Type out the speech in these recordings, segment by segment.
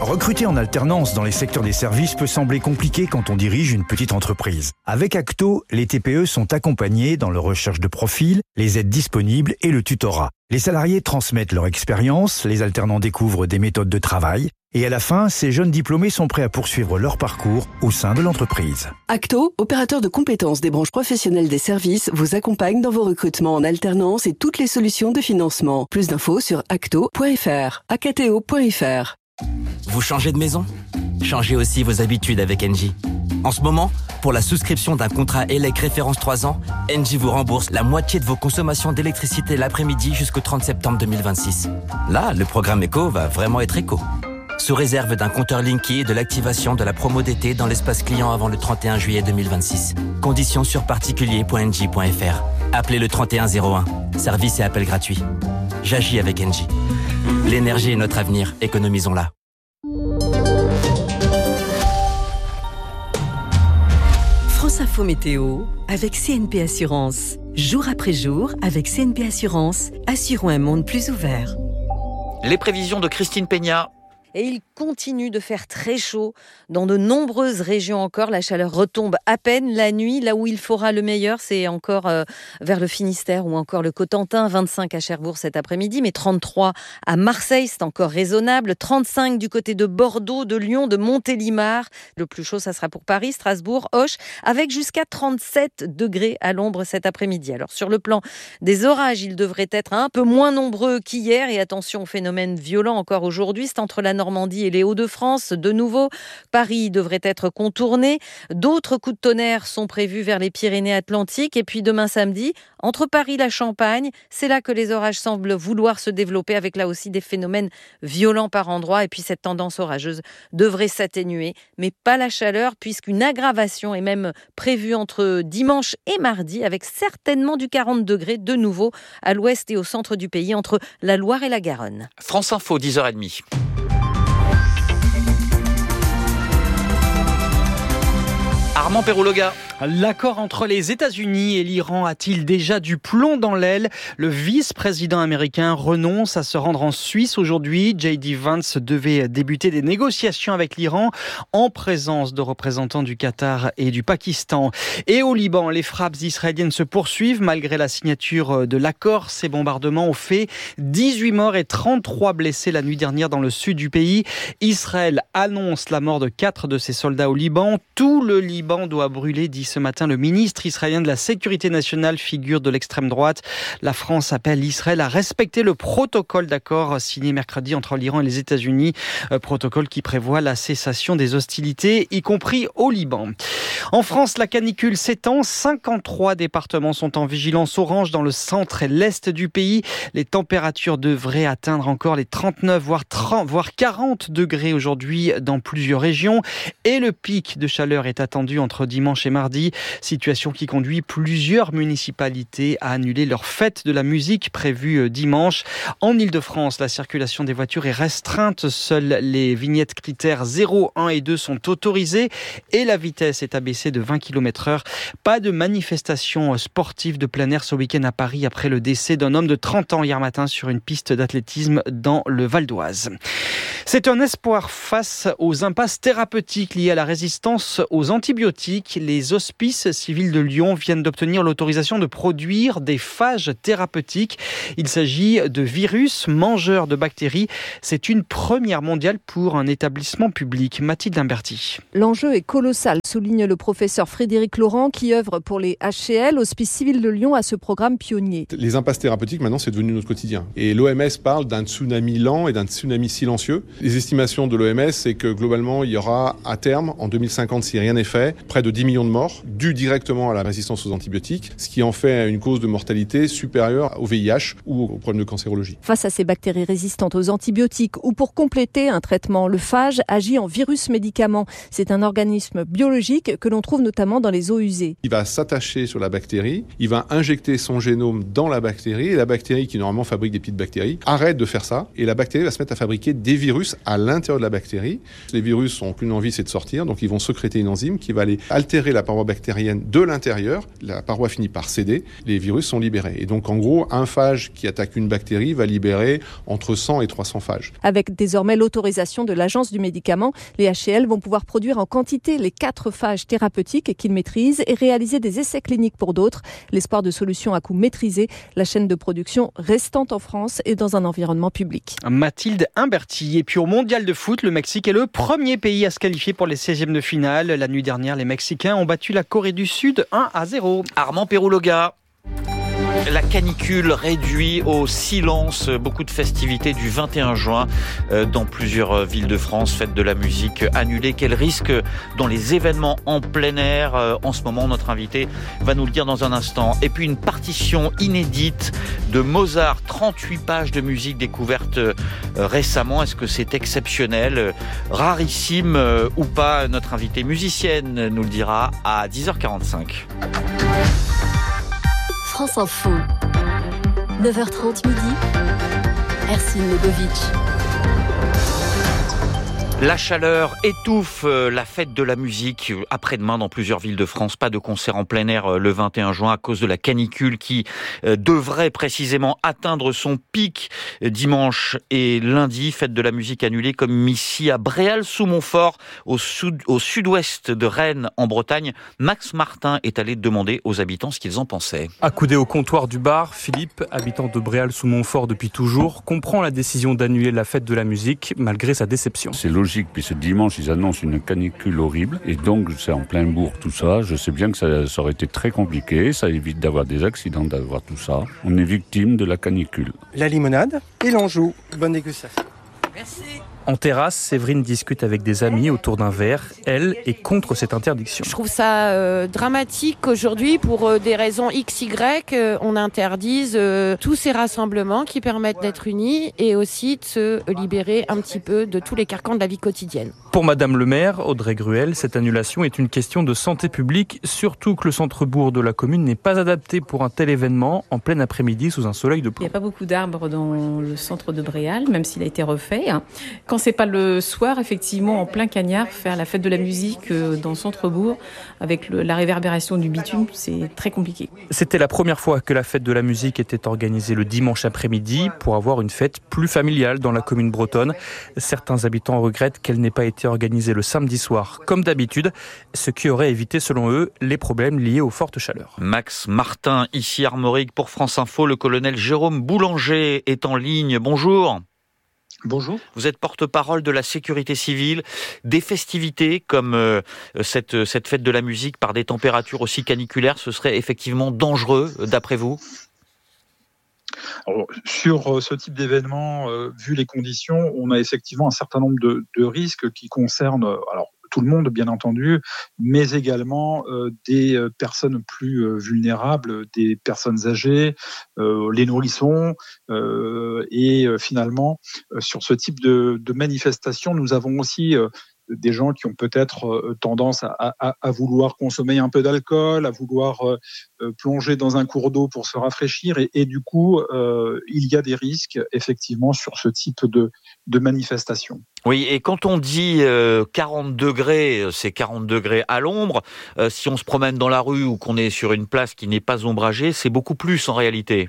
Recruter en alternance dans les secteurs des services peut sembler compliqué quand on dirige une petite entreprise. Avec Acto, les TPE sont accompagnés dans leur recherche de profil, les aides disponibles et le tutorat. Les salariés transmettent leur expérience, les alternants découvrent des méthodes de travail et à la fin, ces jeunes diplômés sont prêts à poursuivre leur parcours au sein de l'entreprise. Acto, opérateur de compétences des branches professionnelles des services, vous accompagne dans vos recrutements en alternance et toutes les solutions de financement. Plus d'infos sur acto.fr, acto.fr. Vous changez de maison ? Changez aussi vos habitudes avec Engie. En ce moment, pour la souscription d'un contrat ELEC référence 3 ans, Engie vous rembourse la moitié de vos consommations d'électricité l'après-midi jusqu'au 30 septembre 2026. Là, le programme éco va vraiment être éco. Sous réserve d'un compteur Linky et de l'activation de la promo d'été dans l'espace client avant le 31 juillet 2026. Conditions sur particulier.engie.fr. Appelez le 3101. Service et appel gratuit. J'agis avec Engie. L'énergie est notre avenir, économisons-la. France Info Météo avec CNP Assurance. Jour après jour, avec CNP Assurance, assurons un monde plus ouvert. Les prévisions de Christine Peña. Et il continue de faire très chaud dans de nombreuses régions encore. La chaleur retombe à peine la nuit. Là où il fera le meilleur, c'est encore vers le Finistère ou encore le Cotentin. 25 à Cherbourg cet après-midi, mais 33 à Marseille, c'est encore raisonnable. 35 du côté de Bordeaux, de Lyon, de Montélimar. Le plus chaud, ça sera pour Paris, Strasbourg, Auch, avec jusqu'à 37 degrés à l'ombre cet après-midi. Alors sur le plan des orages, ils devraient être un peu moins nombreux qu'hier. Et attention aux phénomènes violents encore aujourd'hui. C'est entre la Normandie et les Hauts-de-France. De nouveau, Paris devrait être contourné. D'autres coups de tonnerre sont prévus vers les Pyrénées-Atlantiques. Et puis demain samedi, entre Paris et la Champagne, c'est là que les orages semblent vouloir se développer avec là aussi des phénomènes violents par endroits. Et puis cette tendance orageuse devrait s'atténuer, mais pas la chaleur puisqu'une aggravation est même prévue entre dimanche et mardi avec certainement du 40 degrés de nouveau à l'ouest et au centre du pays entre la Loire et la Garonne. France Info, 10h30. Armand Perrouloga. L'accord entre les États-Unis et l'Iran a-t-il déjà du plomb dans l'aile ? Le vice-président américain renonce à se rendre en Suisse aujourd'hui. J.D. Vance devait débuter des négociations avec l'Iran en présence de représentants du Qatar et du Pakistan. Et au Liban, les frappes israéliennes se poursuivent malgré la signature de l'accord. Ces bombardements ont fait 18 morts et 33 blessés la nuit dernière dans le sud du pays. Israël annonce la mort de 4 de ses soldats au Liban. Tout le Liban doit brûler, dit ce matin le ministre israélien de la Sécurité nationale, figure de l'extrême droite. La France appelle Israël à respecter le protocole d'accord signé mercredi entre l'Iran et les États-Unis. Protocole qui prévoit la cessation des hostilités, y compris au Liban. En France, la canicule s'étend. 53 départements sont en vigilance orange dans le centre et l'est du pays. Les températures devraient atteindre encore les 39 voire 40 degrés aujourd'hui dans plusieurs régions. Et le pic de chaleur est attendu entre dimanche et mardi. Situation qui conduit plusieurs municipalités à annuler leur fête de la musique prévue dimanche. En Ile-de-France, la circulation des voitures est restreinte. Seules les vignettes critères 0, 1 et 2 sont autorisées et la vitesse est abaissée de 20 km/h. Pas de manifestation sportive de plein air ce week-end à Paris après le décès d'un homme de 30 ans hier matin sur une piste d'athlétisme dans le Val d'Oise. C'est un espoir face aux impasses thérapeutiques liées à la résistance aux antibiotiques. Les hospices civils de Lyon viennent d'obtenir l'autorisation de produire des phages thérapeutiques. Il s'agit de virus mangeurs de bactéries. C'est une première mondiale pour un établissement public. Mathilde Imberti. L'enjeu est colossal, souligne le professeur Frédéric Laurent qui œuvre pour les HCL, Hospice civil de Lyon, à ce programme pionnier. Les impasses thérapeutiques, maintenant, c'est devenu notre quotidien. Et l'OMS parle d'un tsunami lent et d'un tsunami silencieux. Les estimations de l'OMS, c'est que globalement, il y aura à terme, en 2050, si rien n'est fait, près de 10 millions de morts, dus directement à la résistance aux antibiotiques, ce qui en fait une cause de mortalité supérieure au VIH ou aux problèmes de cancérologie. Face à ces bactéries résistantes aux antibiotiques ou pour compléter un traitement, le phage agit en virus-médicament. C'est un organisme biologique que l'on trouve notamment dans les eaux usées. Il va s'attacher sur la bactérie, il va injecter son génome dans la bactérie et la bactérie qui normalement fabrique des petites bactéries arrête de faire ça et la bactérie va se mettre à fabriquer des virus à l'intérieur de la bactérie. Les virus n'ont qu'une envie, c'est de sortir, donc ils vont sécréter une enzyme qui va aller altérer la paroi paroi bactérienne de l'intérieur, la paroi finit par céder, les virus sont libérés. Et donc en gros, un phage qui attaque une bactérie va libérer entre 100 et 300 phages. Avec désormais l'autorisation de l'Agence du médicament, les HCL vont pouvoir produire en quantité les 4 phages thérapeutiques qu'ils maîtrisent et réaliser des essais cliniques pour d'autres. L'espoir de solutions à coût maîtrisé, la chaîne de production restant en France et dans un environnement public. Mathilde Imberti. Et puis au Mondial de foot, le Mexique est le premier pays à se qualifier pour les 16e de finale. La nuit dernière, les Mexicains ont battu la Corée du Sud 1-0. Armand Perrouloga. La canicule réduit au silence beaucoup de festivités du 21 juin dans plusieurs villes de France. Fête de la musique annulée. Quel risque dans les événements en plein air en ce moment? Notre invité va nous le dire dans un instant. Et puis une partition inédite de Mozart, 38 pages de musique découverte récemment. Est-ce que c'est exceptionnel, rarissime ou pas? Notre invitée musicienne nous le dira à 10h45. France Info, 9h30 midi, Ercine Legovic. La chaleur étouffe la fête de la musique après-demain dans plusieurs villes de France. Pas de concert en plein air le 21 juin à cause de la canicule qui devrait précisément atteindre son pic dimanche et lundi. Fête de la musique annulée comme ici à Bréal-sous-Montfort au sud-ouest de Rennes en Bretagne. Max Martin est allé demander aux habitants ce qu'ils en pensaient. Accoudé au comptoir du bar, Philippe, habitant de Bréal-sous-Montfort depuis toujours, comprend la décision d'annuler la fête de la musique malgré sa déception. C'est logique, puis ce dimanche, ils annoncent une canicule horrible. Et donc, c'est en plein bourg, tout ça. Je sais bien que ça aurait été très compliqué. Ça évite d'avoir des accidents, d'avoir tout ça. On est victime de la canicule. La limonade et l'anjou. Bonne dégustation. Merci. En terrasse, Séverine discute avec des amis autour d'un verre. Elle est contre cette interdiction. Je trouve ça dramatique aujourd'hui pour des raisons XY. On interdise tous ces rassemblements qui permettent d'être unis et aussi de se libérer un petit peu de tous les carcans de la vie quotidienne. Pour Madame le maire, Audrey Gruel, cette annulation est une question de santé publique, surtout que le centre-bourg de la commune n'est pas adapté pour un tel événement en plein après-midi sous un soleil de plomb. Il n'y a pas beaucoup d'arbres dans le centre de Bréal, même s'il a été refait. Quand c'est pas le soir, effectivement, en plein cagnard, faire la fête de la musique dans le centre-bourg, avec la réverbération du bitume, c'est très compliqué. C'était la première fois que la fête de la musique était organisée le dimanche après-midi pour avoir une fête plus familiale dans la commune bretonne. Certains habitants regrettent qu'elle n'ait pas été organisée le samedi soir, comme d'habitude, ce qui aurait évité, selon eux, les problèmes liés aux fortes chaleurs. Max Martin, ici Armorique pour France Info. Le colonel Jérôme Boulanger est en ligne. Bonjour. Bonjour. Vous êtes porte-parole de la sécurité civile. Des festivités comme cette fête de la musique par des températures aussi caniculaires, ce serait effectivement dangereux d'après vous? Alors, sur ce type d'événement, vu les conditions, on a effectivement un certain nombre de risques qui concernent tout le monde, bien entendu, mais également des personnes plus vulnérables, des personnes âgées, les nourrissons. Et finalement, sur ce type de manifestation, nous avons aussi des gens qui ont peut-être tendance à vouloir consommer un peu d'alcool, à vouloir plonger dans un cours d'eau pour se rafraîchir. Et du coup, il y a des risques, effectivement, sur ce type de manifestation. Oui, et quand on dit 40 degrés, c'est 40 degrés à l'ombre. Si on se promène dans la rue ou qu'on est sur une place qui n'est pas ombragée, c'est beaucoup plus en réalité.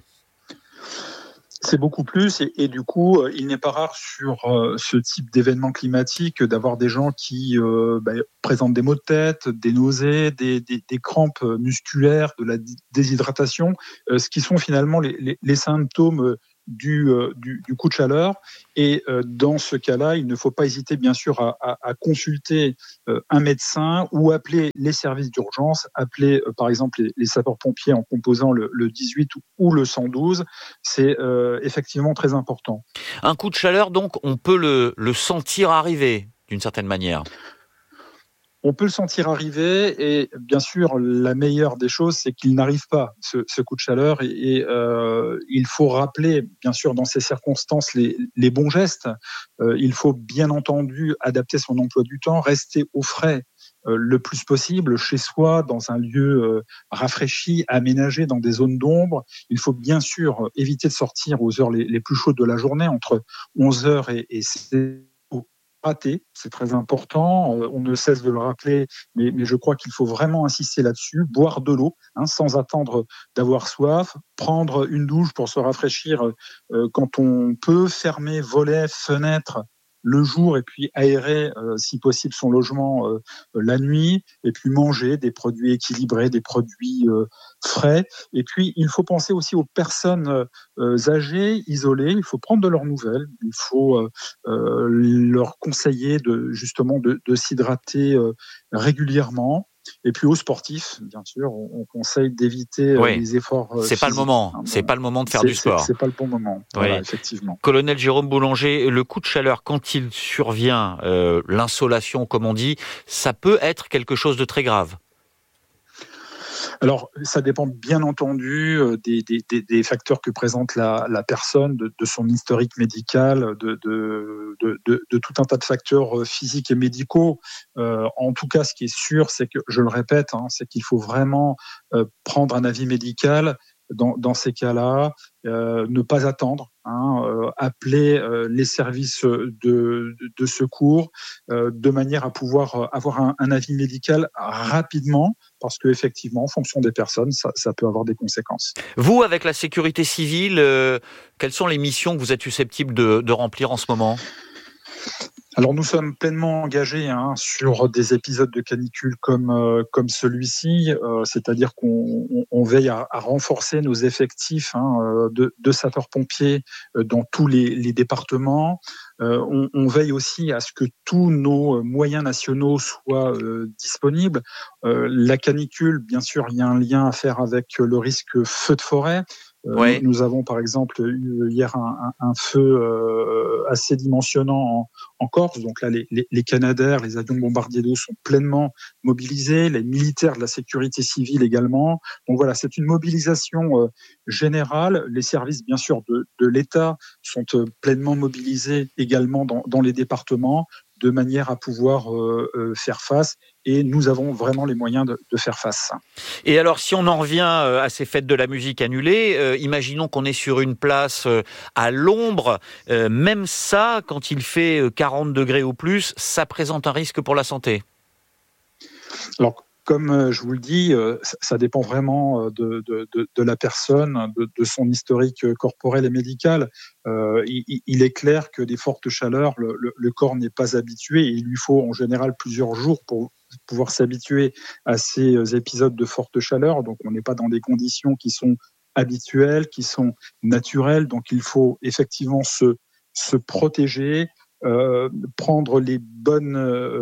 C'est beaucoup plus et du coup, il n'est pas rare sur ce type d'événement climatique d'avoir des gens qui présentent des maux de tête, des nausées, des crampes musculaires, de la déshydratation, ce qui sont finalement les symptômes du coup de chaleur. Et dans ce cas-là, il ne faut pas hésiter bien sûr à consulter un médecin ou appeler les services d'urgence, appeler par exemple les sapeurs-pompiers en composant le 18 ou le 112. C'est effectivement très important. Un coup de chaleur, donc, on peut le sentir arriver d'une certaine manière. On peut le sentir arriver et bien sûr, la meilleure des choses, c'est qu'il n'arrive pas, ce coup de chaleur. Et il faut rappeler, bien sûr, dans ces circonstances, les bons gestes. Il faut bien entendu adapter son emploi du temps, rester au frais le plus possible chez soi, dans un lieu rafraîchi, aménagé, dans des zones d'ombre. Il faut bien sûr éviter de sortir aux heures les plus chaudes de la journée, entre 11h et 16h. rater, c'est très important, on ne cesse de le rappeler, mais je crois qu'il faut vraiment insister là-dessus, boire de l'eau, sans attendre d'avoir soif, prendre une douche pour se rafraîchir quand on peut, fermer volets, fenêtres le jour et puis aérer si possible son logement la nuit, et puis manger des produits équilibrés, des produits frais. Et puis il faut penser aussi aux personnes âgées, isolées, il faut prendre de leurs nouvelles, il faut leur conseiller de s'hydrater régulièrement. Et puis aux sportifs, bien sûr, on conseille d'éviter les efforts c'est pas le moment. C'est pas le moment de faire du sport. C'est pas le bon moment. Voilà, effectivement. Colonel Jérôme Boulanger, le coup de chaleur, quand il survient, l'insolation, comme on dit, ça peut être quelque chose de très grave. Alors, ça dépend bien entendu des facteurs que présente la personne, de son historique médical, de tout un tas de facteurs physiques et médicaux. En tout cas, ce qui est sûr, c'est que, je le répète, c'est qu'il faut vraiment prendre un avis médical dans ces cas-là, ne pas attendre, appeler les services de secours de manière à pouvoir avoir un avis médical rapidement, parce qu'effectivement, en fonction des personnes, ça peut avoir des conséquences. Vous, avec la sécurité civile, quelles sont les missions que vous êtes susceptibles de remplir en ce moment ? Alors nous sommes pleinement engagés sur des épisodes de canicule comme celui-ci, c'est-à-dire qu'on veille à renforcer nos effectifs de sapeurs-pompiers dans tous les départements. On veille aussi à ce que tous nos moyens nationaux soient disponibles. La canicule, bien sûr, il y a un lien à faire avec le risque feu de forêt. Nous avons par exemple eu hier un feu assez dimensionnant en Corse. Donc là, les Canadair, les avions bombardiers d'eau sont pleinement mobilisés, les militaires de la sécurité civile également. Donc voilà, c'est une mobilisation générale. Les services, bien sûr, de l'État sont pleinement mobilisés également dans les départements, de manière à pouvoir faire face. Et nous avons vraiment les moyens de faire face. Et alors, si on en revient à ces fêtes de la musique annulées, imaginons qu'on est sur une place à l'ombre. Même ça, quand il fait 40 degrés ou plus, ça présente un risque pour la santé. Alors, comme je vous le dis, ça dépend vraiment de la personne, de son historique corporel et médical. Il est clair que des fortes chaleurs, le corps n'est pas habitué, et il lui faut en général plusieurs jours pour pouvoir s'habituer à ces épisodes de forte chaleur. Donc on n'est pas dans des conditions qui sont habituelles, qui sont naturelles. Donc il faut effectivement se protéger, prendre les bonnes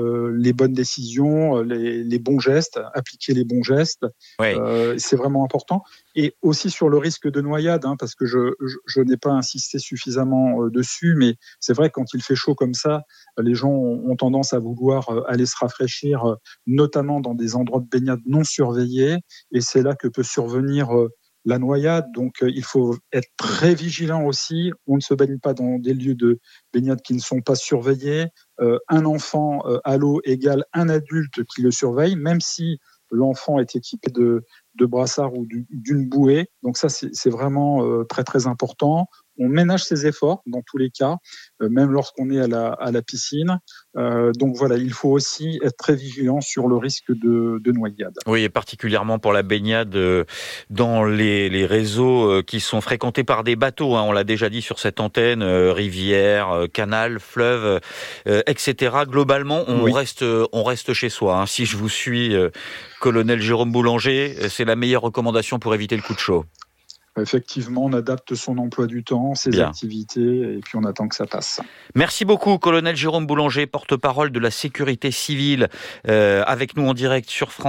décisions, les bons gestes, appliquer les bons gestes. C'est vraiment important. Et aussi sur le risque de noyade, parce que je n'ai pas insisté suffisamment dessus, mais c'est vrai que quand il fait chaud comme ça, les gens ont tendance à vouloir aller se rafraîchir, notamment dans des endroits de baignade non surveillés, et c'est là que peut survenir la noyade. Donc il faut être très vigilant aussi. On ne se baigne pas dans des lieux de baignade qui ne sont pas surveillés. Un enfant à l'eau égale un adulte qui le surveille, même si l'enfant est équipé de brassard ou d'une bouée. Donc ça, c'est vraiment très très important. On ménage ses efforts dans tous les cas, même lorsqu'on est à la piscine. Donc voilà, il faut aussi être très vigilant sur le risque de noyade. Oui, et particulièrement pour la baignade dans les réseaux qui sont fréquentés par des bateaux. On l'a déjà dit sur cette antenne, rivières, canals, fleuves, etc. Globalement, on reste chez soi. Si je vous suis, colonel Jérôme Boulanger, c'est la meilleure recommandation pour éviter le coup de chaud. Effectivement, on adapte son emploi du temps, ses activités, et puis on attend que ça passe. Merci beaucoup, colonel Jérôme Boulanger, porte-parole de la sécurité civile, avec nous en direct sur France.